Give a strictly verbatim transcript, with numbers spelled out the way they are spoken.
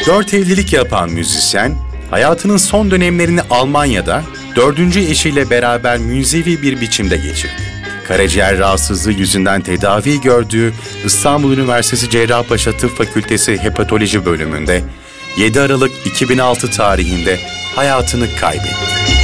Dört evlilik yapan müzisyen, hayatının son dönemlerini Almanya'da dördüncü eşiyle beraber münzevi bir biçimde geçirdi. Karaciğer rahatsızlığı yüzünden tedavi gördüğü İstanbul Üniversitesi Cerrahpaşa Tıp Fakültesi Hepatoloji bölümünde yedi Aralık iki bin altı tarihinde hayatını kaybetti.